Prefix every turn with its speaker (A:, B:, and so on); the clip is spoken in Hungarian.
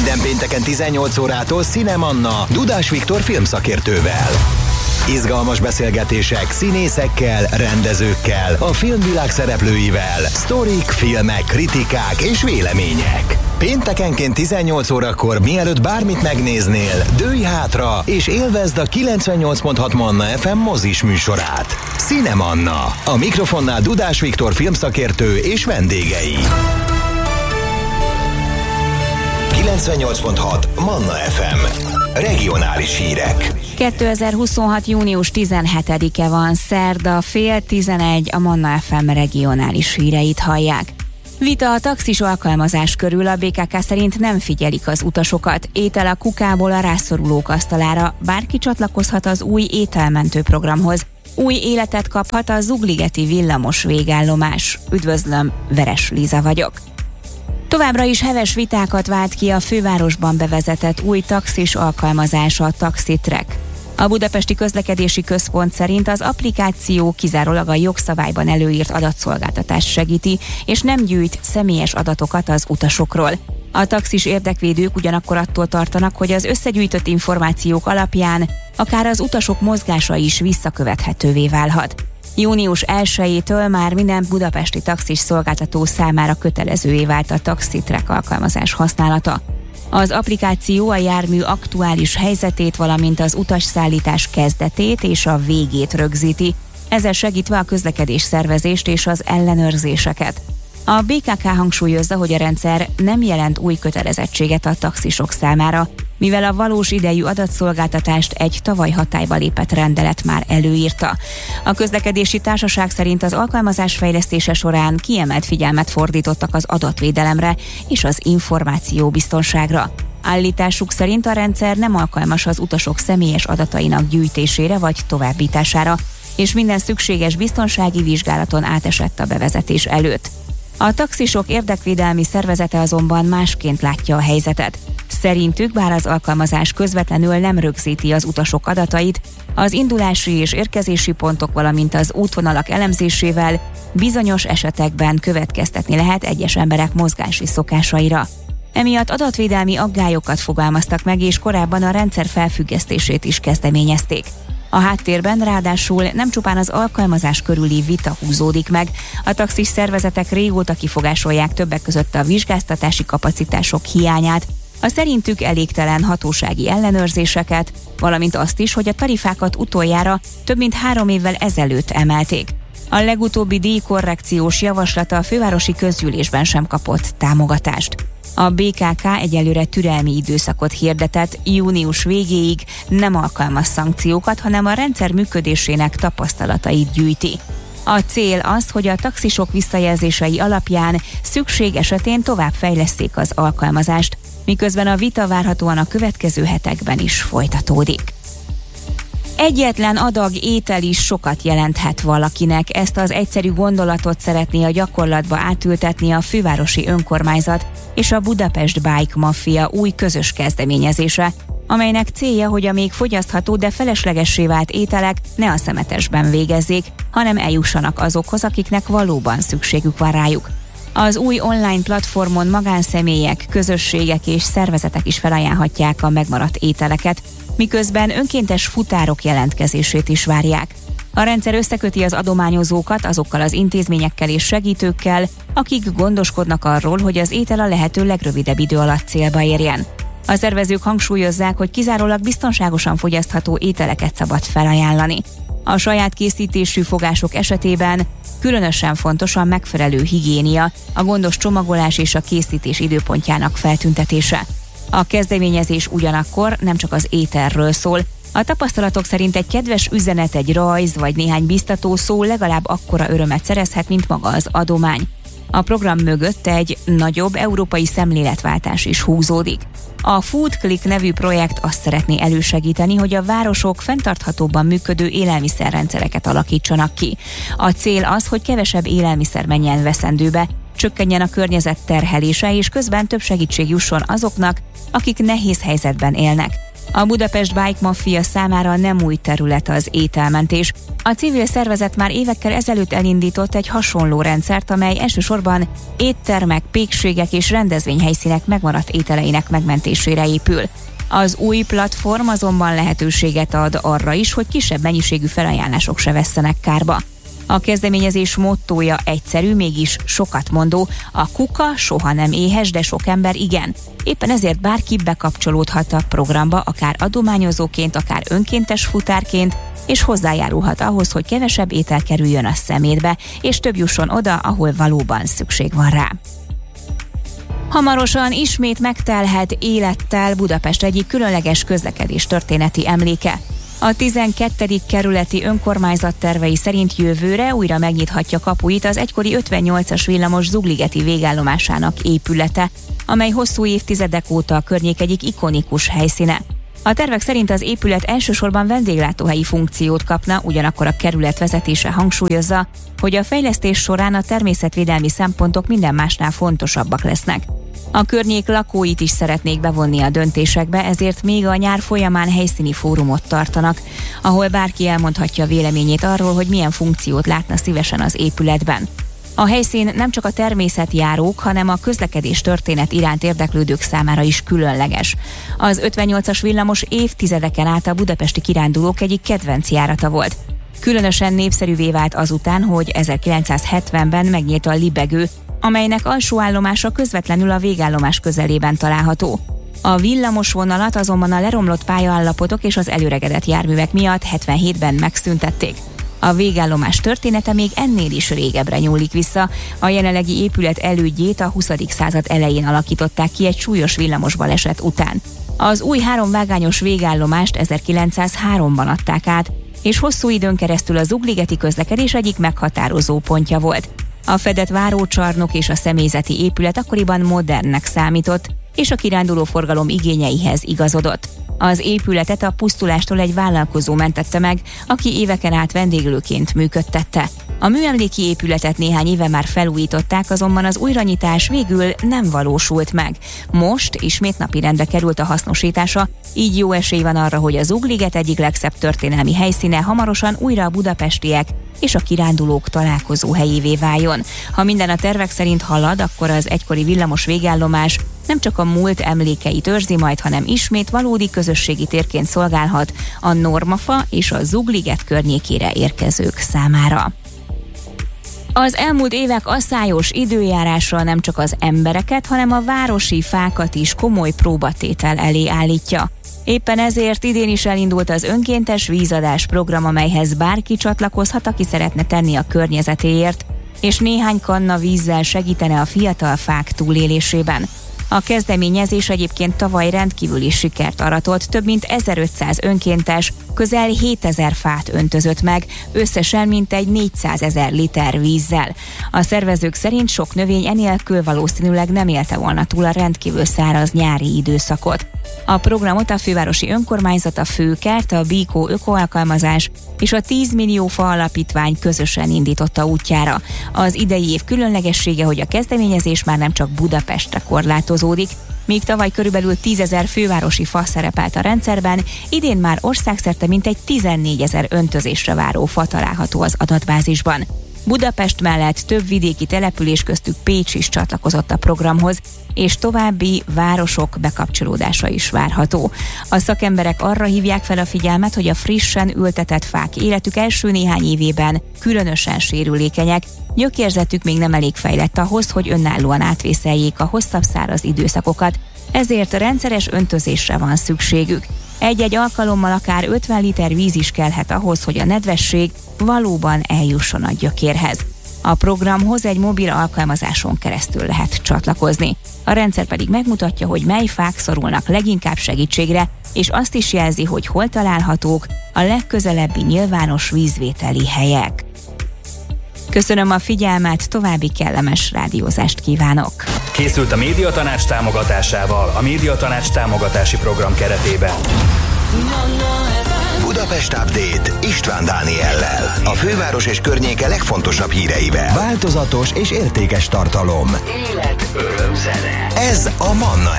A: Minden pénteken 18 órától Cinemanna Dudás Viktor filmszakértővel. Izgalmas beszélgetések színészekkel, rendezőkkel, a filmvilág szereplőivel, sztorik, filmek, kritikák és vélemények. Péntekenként 18 órakor, mielőtt bármit megnéznél, dőlj hátra és élvezd a 98.6 Manna FM mozis műsorát. Cinemanna. A mikrofonnál Dudás Viktor filmszakértő és vendégei. 98.6 Manna FM. Regionális hírek.
B: 2026. június 17-e van, szerda, 10:30, a Manna FM regionális híreit hallják. Vita a taxis alkalmazás körül, a BKK szerint nem figyelik az utasokat. Étel a kukából a rászorulók asztalára, bárki csatlakozhat az új ételmentő programhoz. Új életet kaphat a Zugligeti villamos végállomás. Üdvözlöm, Veres Liza vagyok. Továbbra is heves vitákat vált ki a fővárosban bevezetett új taxis alkalmazása, a TaxiTrack. A Budapesti Közlekedési Központ szerint az applikáció kizárólag a jogszabályban előírt adatszolgáltatást segíti, és nem gyűjt személyes adatokat az utasokról. A taxis érdekvédők ugyanakkor attól tartanak, hogy az összegyűjtött információk alapján akár az utasok mozgása is visszakövethetővé válhat. Június 1-től már minden budapesti taxis szolgáltató számára kötelezővé vált a TaxiTrack alkalmazás használata. Az applikáció a jármű aktuális helyzetét, valamint az utasszállítás kezdetét és a végét rögzíti, ezzel segítve a közlekedés szervezést és az ellenőrzéseket. A BKK hangsúlyozza, hogy a rendszer nem jelent új kötelezettséget a taxisok számára, mivel a valós idejű adatszolgáltatást egy tavaly hatályba lépett rendelet már előírta. A közlekedési társaság szerint az alkalmazás fejlesztése során kiemelt figyelmet fordítottak az adatvédelemre és az információbiztonságra. Állításuk szerint a rendszer nem alkalmas az utasok személyes adatainak gyűjtésére vagy továbbítására, és minden szükséges biztonsági vizsgálaton átesett a bevezetés előtt. A taxisok érdekvédelmi szervezete azonban másként látja a helyzetet. Szerintük, bár az alkalmazás közvetlenül nem rögzíti az utasok adatait, az indulási és érkezési pontok, valamint az útvonalak elemzésével bizonyos esetekben következtetni lehet egyes emberek mozgási szokásaira. Emiatt adatvédelmi aggályokat fogalmaztak meg, és korábban a rendszer felfüggesztését is kezdeményezték. A háttérben ráadásul nem csupán az alkalmazás körüli vita húzódik meg, a taxis szervezetek régóta kifogásolják többek között a vizsgáztatási kapacitások hiányát, a szerintük elégtelen hatósági ellenőrzéseket, valamint azt is, hogy a tarifákat utoljára több mint 3 évvel ezelőtt emelték. A legutóbbi díjkorrekciós javaslata a fővárosi közgyűlésben sem kapott támogatást. A BKK egyelőre türelmi időszakot hirdetett, június végéig nem alkalmaz szankciókat, hanem a rendszer működésének tapasztalatait gyűjti. A cél az, hogy a taxisok visszajelzései alapján szükség esetén tovább fejleszték az alkalmazást, miközben a vita várhatóan a következő hetekben is folytatódik. Egyetlen adag étel is sokat jelenthet valakinek. Ezt az egyszerű gondolatot szeretné a gyakorlatba átültetni a fővárosi önkormányzat és a Budapest Bike Mafia új közös kezdeményezése, amelynek célja, hogy a még fogyasztható, de feleslegessé vált ételek ne a szemetesben végezzék, hanem eljussanak azokhoz, akiknek valóban szükségük van rájuk. Az új online platformon magánszemélyek, közösségek és szervezetek is felajánlhatják a megmaradt ételeket, miközben önkéntes futárok jelentkezését is várják. A rendszer összeköti az adományozókat azokkal az intézményekkel és segítőkkel, akik gondoskodnak arról, hogy az étel a lehető legrövidebb idő alatt célba érjen. A szervezők hangsúlyozzák, hogy kizárólag biztonságosan fogyasztható ételeket szabad felajánlani. A saját készítésű fogások esetében különösen fontos a megfelelő higiénia, a gondos csomagolás és a készítés időpontjának feltüntetése. A kezdeményezés ugyanakkor nem csak az ételről szól. A tapasztalatok szerint egy kedves üzenet, egy rajz vagy néhány biztató szó legalább akkora örömet szerezhet, mint maga az adomány. A program mögött egy nagyobb európai szemléletváltás is húzódik. A Food Click nevű projekt azt szeretné elősegíteni, hogy a városok fenntarthatóbban működő élelmiszerrendszereket alakítsanak ki. A cél az, hogy kevesebb élelmiszer menjen veszendőbe, csökkenjen a környezet terhelése, és közben több segítség jusson azoknak, akik nehéz helyzetben élnek. A Budapest Bike Mafia számára nem új terület az ételmentés. A civil szervezet már évekkel ezelőtt elindított egy hasonló rendszert, amely elsősorban éttermek, pékségek és rendezvényhelyszínek megmaradt ételeinek megmentésére épül. Az új platform azonban lehetőséget ad arra is, hogy kisebb mennyiségű felajánlások se vesszenek kárba. A kezdeményezés mottója egyszerű, mégis sokat mondó: a kuka soha nem éhes, de sok ember igen. Éppen ezért bárki bekapcsolódhat a programba, akár adományozóként, akár önkéntes futárként, és hozzájárulhat ahhoz, hogy kevesebb étel kerüljön a szemétbe, és több jusson oda, ahol valóban szükség van rá. Hamarosan ismét megtelhet élettel Budapest egyik különleges közlekedés történeti emléke. A 12. kerületi önkormányzat tervei szerint jövőre újra megnyithatja kapuit az egykori 58-as villamos Zugligeti végállomásának épülete, amely hosszú évtizedek óta a környék egyik ikonikus helyszíne. A tervek szerint az épület elsősorban vendéglátóhelyi funkciót kapna, ugyanakkor a kerület vezetése hangsúlyozza, hogy a fejlesztés során a természetvédelmi szempontok minden másnál fontosabbak lesznek. A környék lakóit is szeretnék bevonni a döntésekbe, ezért még a nyár folyamán helyszíni fórumot tartanak, ahol bárki elmondhatja véleményét arról, hogy milyen funkciót látna szívesen az épületben. A helyszín nem csak a természetjárók, hanem a közlekedés történet iránt érdeklődők számára is különleges. Az 58-as villamos évtizedeken át a budapesti kirándulók egyik kedvenc járata volt. Különösen népszerűvé vált azután, hogy 1970-ben megnyílt a Libegő, amelynek alsó állomása közvetlenül a végállomás közelében található. A villamos vonalat azonban a leromlott pályaállapotok és az előregedett járművek miatt 77-ben megszüntették. A végállomás története még ennél is régebbre nyúlik vissza. A jelenlegi épület elődjét a 20. század elején alakították ki egy súlyos villamos baleset után. Az új 3 vágányos végállomást 1903-ban adták át, és hosszú időn keresztül a zugligeti közlekedés egyik meghatározó pontja volt. A fedett várócsarnok és a személyzeti épület akkoriban modernnek számított, és a kiránduló forgalom igényeihez igazodott. Az épületet a pusztulástól egy vállalkozó mentette meg, aki éveken át vendéglőként működtette. A műemléki épületet néhány éve már felújították, azonban az újranyitás végül nem valósult meg. Most ismét napirendre került a hasznosítása, így jó esély van arra, hogy a Zugliget egyik legszebb történelmi helyszíne hamarosan újra a budapestiek és a kirándulók találkozó helyévé váljon. Ha minden a tervek szerint halad, akkor az egykori villamos végállomás nem csak a múlt emlékeit őrzi majd, hanem ismét valódi közösségi térként szolgálhat a Normafa és a Zugliget környékére érkezők számára. Az elmúlt évek asszályos időjárása nem csak az embereket, hanem a városi fákat is komoly próbatétel elé állítja. Éppen ezért idén is elindult az önkéntes vízadás program, amelyhez bárki csatlakozhat, aki szeretne tenni a környezetéért, és néhány kanna vízzel segítene a fiatal fák túlélésében. A kezdeményezés egyébként tavaly rendkívüli sikert aratott, több mint 1500 önkéntes közel 7000 fát öntözött meg, összesen mintegy 400 000 liter vízzel. A szervezők szerint sok növény enélkül valószínűleg nem élte volna túl a rendkívül száraz nyári időszakot. A programot a fővárosi önkormányzat, a Főkert, a Bíkó ökoalkalmazás és a 10 millió fa alapítvány közösen indította útjára. Az idei év különlegessége, hogy a kezdeményezés már nem csak Budapestre korlátozódik. Míg tavaly körülbelül 10 000 fővárosi fa szerepelt a rendszerben, idén már országszerte mintegy 14 000 öntözésre váró fa található az adatbázisban. Budapest mellett több vidéki település, köztük Pécs is csatlakozott a programhoz, és további városok bekapcsolódása is várható. A szakemberek arra hívják fel a figyelmet, hogy a frissen ültetett fák életük első néhány évében különösen sérülékenyek, gyökérzetük még nem elég fejlett ahhoz, hogy önállóan átvészeljék a hosszabb száraz időszakokat, ezért rendszeres öntözésre van szükségük. Egy-egy alkalommal akár 50 liter víz is kellhet ahhoz, hogy a nedvesség valóban eljusson a gyökérhez. A programhoz egy mobil alkalmazáson keresztül lehet csatlakozni. A rendszer pedig megmutatja, hogy mely fák szorulnak leginkább segítségre, és azt is jelzi, hogy hol találhatók a legközelebbi nyilvános vízvételi helyek. Köszönöm a figyelmet, további kellemes rádiózást kívánok!
C: Készült a Médiatanács támogatásával, a Médiatanács támogatási program keretében.
A: Budapest Update István Dániellel. A főváros és környéke legfontosabb híreivel. Változatos és értékes tartalom. Élet, öröm, zene. Ez a Manna